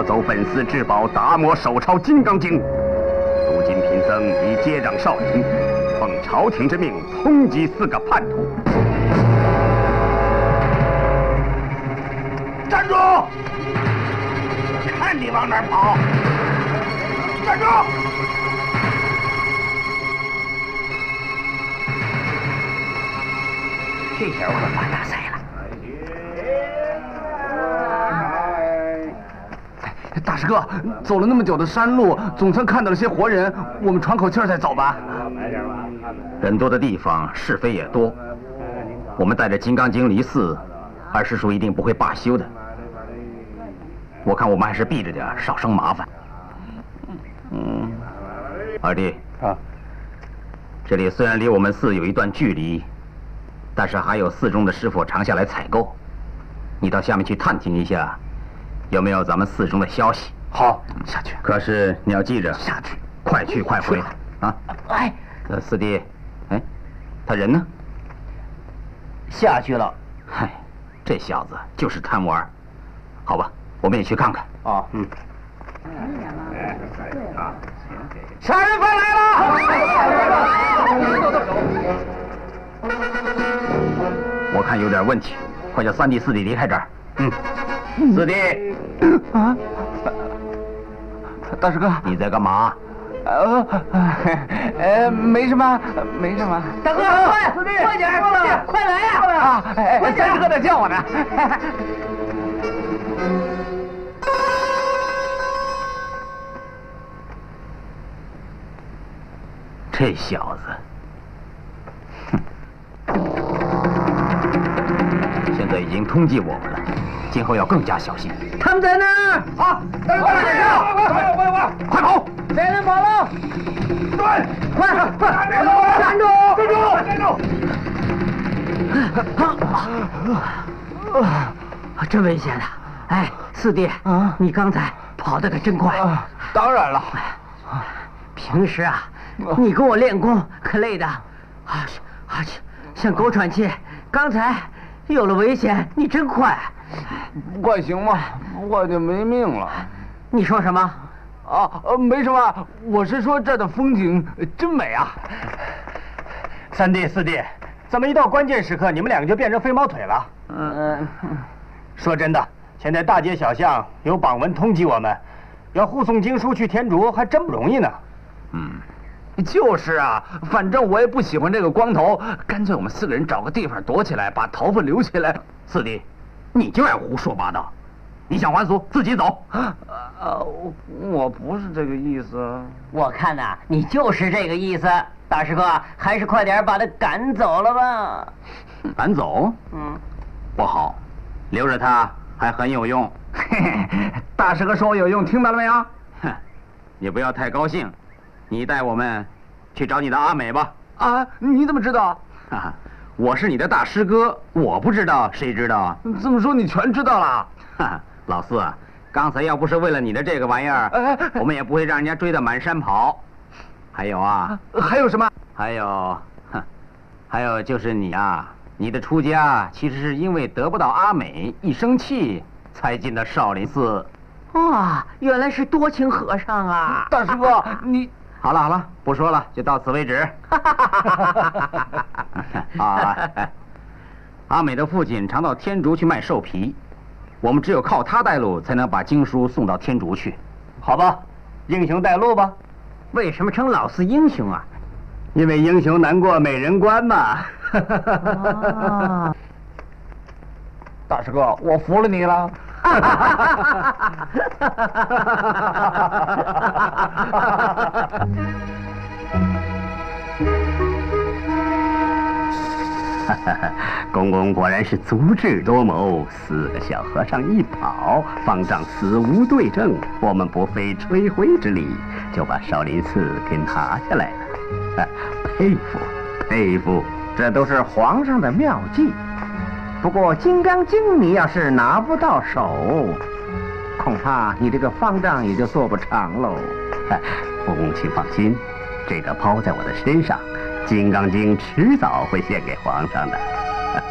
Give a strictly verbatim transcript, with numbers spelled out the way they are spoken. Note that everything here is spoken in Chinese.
走本寺至宝达摩手抄《金刚经》。如今贫僧已接掌少林，奉朝廷之命通缉四个叛徒。站住！看你往哪儿跑！站住！ 这下我可发大财了。 大师哥，走了那么久的山路，总算看到了些活人，我们喘口气儿再走吧。 人多的地方是非也多，我们带着《金刚经》离寺，二师叔一定不会罢休的。我看我们还是避着点，少生麻烦。嗯，二弟啊，这里虽然离我们寺有一段距离，但是还有寺中的师傅常下来采购，你到下面去探听一下。有没有咱们寺中的消息？ 好，下去。 可是你要记着， 下去， 快去快回啊！ 哎， 呃，四弟，哎，他人呢？ 下去了。 嗨，这小子就是贪玩。好吧，我们也去看看。 啊，嗯。 杀人犯来了！ 我看有点问题，快叫三弟四弟离开这儿。嗯。四弟， 啊，大师哥， 你在干嘛？ 呃，呃，没什么，没什么。 大哥，快，四弟，快点，快来呀！ 啊，哎，三师哥在叫我呢。 这小子，哼，现在已经通缉我们了。今后要更加小心。 他们在那儿！ 好，大家快点上！快快快快，快跑！ 谁能跑了？ 对， 快快站住！ 站住！ 站住！ 站住！真危险啊！哎，四弟，啊，你刚才跑得可真快。 啊，当然了。 平时啊，你跟我练功可累的，啊啊，像狗喘气。刚才有了危险，你真快。 不快行吗？我就没命了。 你说什么？ 啊，呃，没什么，我是说这的风景真美啊。 三弟四弟，怎么一到关键时刻，你们两个就变成飞毛腿了？ 嗯， 说真的，现在大街小巷有榜文通缉我们，要护送经书去天竺，还真不容易呢。 嗯， 就是啊，反正我也不喜欢这个光头，干脆我们四个人找个地方躲起来，把头发留起来。 四弟。你就爱胡说八道，你想还俗自己走。 啊，我我不是这个意思。 我看呐，你就是这个意思。大师哥，还是快点把他赶走了吧。 赶走？ 嗯， 不好，留着他还很有用。 嘿嘿，大师哥说我有用，听到了没有？ 哼，你不要太高兴，你带我们去找你的阿美吧。 啊，你怎么知道？ 哈哈。我是你的大师哥，我不知道，谁知道啊？ 这么说你全知道了？ 哈哈，老四啊，刚才要不是为了你的这个玩意儿，哎、我们也不会让人家追得满山跑。还有啊， 还有什么？ 还有，哼，还有就是你啊，你的出家其实是因为得不到阿美，一生气才进的少林寺。 哇，原来是多情和尚啊！ 大师哥，你。 好了好了，不说了，就到此为止。啊，阿美的父亲常到天竺去卖兽皮，我们只有靠他带路，才能把经书送到天竺去。 好吧，英雄带路吧。 为什么称老四英雄啊？ 因为英雄难过美人关嘛。 哦、 大师哥，我服了你了。哈哈哈哈哈！公公果然是足智多谋，四个小和尚一跑，方丈死无对证，我们不费吹灰之力就把少林寺给拿下来了。佩服佩服， 这都是皇上的妙计。不过《金刚经》你要是拿不到手，恐怕你这个方丈也就做不长喽。 公公请放心，这个包在我的身上，《金刚经》迟早会献给皇上的。